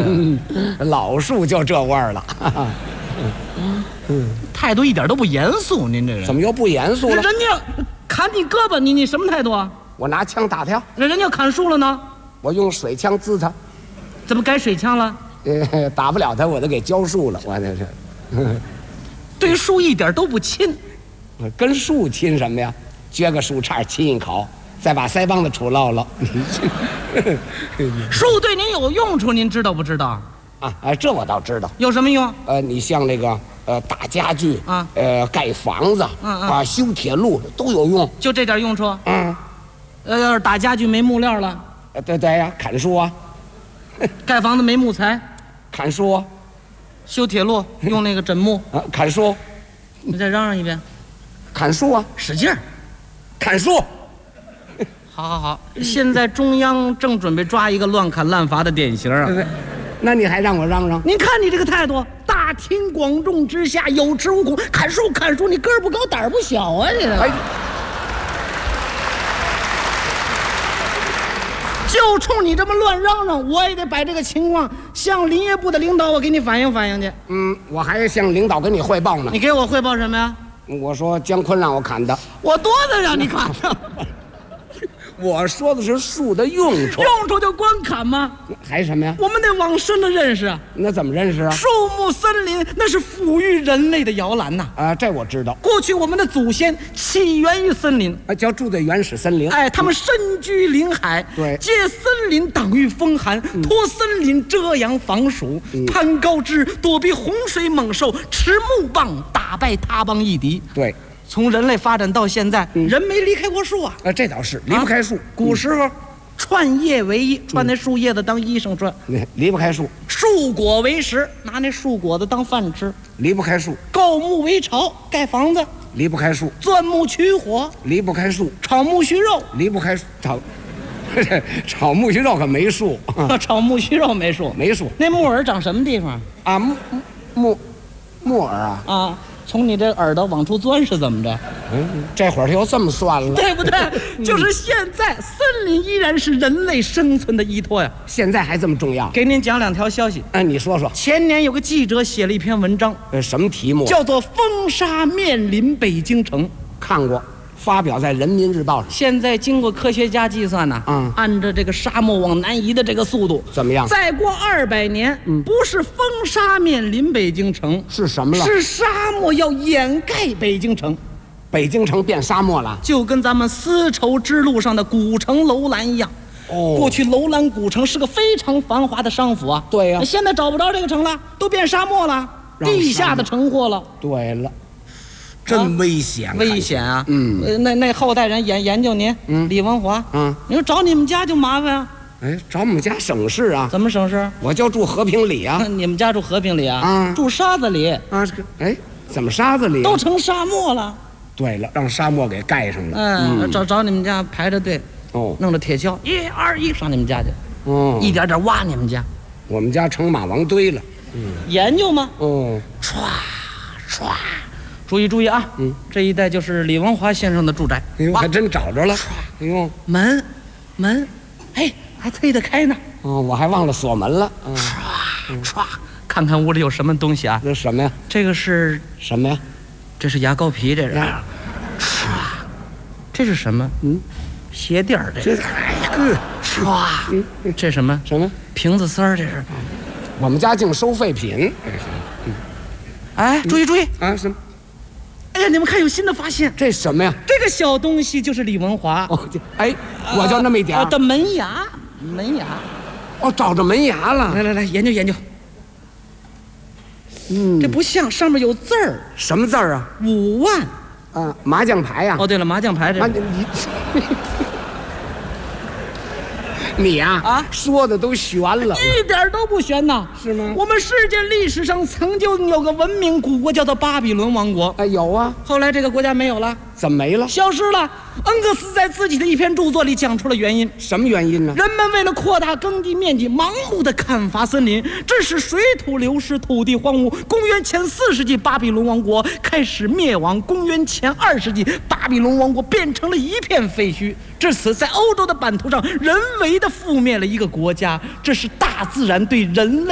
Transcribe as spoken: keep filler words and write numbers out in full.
嗯，老树就这味儿了。 嗯，态度一点都不严肃，您这人怎么又不严肃了？ 人家砍你胳膊，你你什么态度啊？ 我拿枪打他， 那人家砍树了呢？ 我用水枪滋他。 怎么改水枪了？ 呃，打不了他，我都给浇树了。我这是， 对树一点都不亲。 跟树亲什么呀？撅个树杈亲一口，再把腮帮子杵落了。 树对您有用处，您知道不知道？ 啊啊，这我倒知道。 有什么用？ 呃，你像那个呃打家具啊， 呃盖房子， 嗯嗯啊修铁路都有用。 就这点用处？ 嗯， 呃，要是打家具没木料了， 呃对对呀，砍树啊， 盖房子没木材， 砍树啊， 修铁路用那个枕木， 啊砍树， 你再嚷嚷一遍， 砍树啊， 使劲儿。 砍树。 好好好，现在中央正准备抓一个乱砍滥伐的典型啊！ 对对，那你还让我嚷嚷？ 您看你这个态度，大庭广众之下有恃无恐，砍树砍树，你个儿不高胆儿不小啊！你这， 哎， 就冲你这么乱嚷嚷，我也得把这个情况向林业部的领导我给你反映反映去。 嗯，我还向领导跟你汇报呢。 你给我汇报什么呀？ 我说姜昆让我砍的， 我多的让你砍的， 我说的是树的用处。 用处就光砍吗？ 还什么呀？ 我们得往深了认识啊。 那怎么认识啊？ 树木森林那是抚育人类的摇篮呐。 啊，这我知道。 过去我们的祖先起源于森林， 啊，叫住在原始森林。 哎，他们深居林海， 对， 借森林挡御风寒， 嗯、 托森林遮阳防暑，嗯、攀高枝躲避洪水猛兽，持木棒打败他邦异敌。 对。 从人类发展到现在，嗯、人没离开过树啊！ 啊，这倒是离不开树。啊、 古时候，串叶为衣，串那树叶子当衣裳穿， 嗯、离不开树。 树果为食，拿那树果子当饭吃， 离不开树。 构木为巢，盖房子， 离不开树。 钻木取火， 离不开树。 炒木须肉， 离不开树。炒炒木须肉可没树。 炒木须肉没树， 没树。 那木耳长什么地方啊？木木木耳啊？ 啊。从你这耳朵往出钻是怎么着？ 嗯，这会儿又这么算了， 对不对？就是现在，森林依然是人类生存的依托呀。 现在还这么重要？ 给您讲两条消息。 哎，你说说。 前年有个记者写了一篇文章， 呃，什么题目？ 叫做《风沙面临北京城》。 看过。发表在《人民日报》上。 现在经过科学家计算呢， 嗯， 按照这个沙漠往南移的这个速度， 怎么样？ 再过二百年，嗯，不是风沙面临北京城， 是什么了？ 是沙漠要掩盖北京城， 北京城变沙漠了， 就跟咱们丝绸之路上的古城楼兰一样。 哦， 过去楼兰古城是个非常繁华的商府啊。 对呀、啊， 现在找不着这个城了，都变沙漠了，地下的城货了。 对了。真危险、啊， 危险啊！ 嗯， 呃、那那后代人研研究您， 嗯， 李文华， 嗯， 你说找你们家就麻烦啊。 哎，找我们家省事啊？ 怎么省事？ 我就住和平里啊。 你们家住和平里啊？ 啊， 住沙子里啊？这个，哎，怎么沙子里、啊？ 都成沙漠了。 对了，让沙漠给盖上了。 嗯，嗯找找你们家排着队， 哦， 弄着铁锹，一二一上你们家去， 哦， 一点点挖你们家。 我们家成马王堆了。 嗯，研究吗？ 哦， 唰唰。注意注意啊！ 嗯， 这一带就是李文华先生的住宅。 哎呦，还真找着了。哎呦， 门，门，哎，还推得开呢。 哦，我还忘了锁门了。 唰唰，看看屋里有什么东西啊？ 这什么呀？ 这个是什么呀？ 这是牙膏皮，这是。唰，这是什么？嗯，鞋垫儿，这是。唰，这什么？ 什么？ 瓶子丝儿，这是。 我们家净收废品。 哎，注意注意啊！什么？ 哎呀，你们看有新的发现， 这什么呀？ 这个小东西就是李文华。 哦，哎，我就那么一点、 啊、的门牙，门牙。 哦，找着门牙了。 来来来，研究研究。 嗯， 这不像，上面有字儿。 什么字儿啊？ 五万。 啊，麻将牌呀、啊。 哦，对了，麻将牌这。 啊、你你呀、啊，啊，说的都悬了， 一点都不悬呐， 是吗？ 我们世界历史上曾经有个文明古国叫做巴比伦王国， 哎，有啊， 后来这个国家没有了， 怎么没了？ 消失了。恩格斯在自己的一篇著作里讲出了原因， 什么原因呢？ 人们为了扩大耕地面积，盲目的砍伐森林，致使水土流失，土地荒芜。公元前四世纪，巴比伦王国开始灭亡。公元前二世纪，巴比伦王国变成了一片废墟。至此，在欧洲的版图上，人为的覆灭了一个国家，这是大自然对人类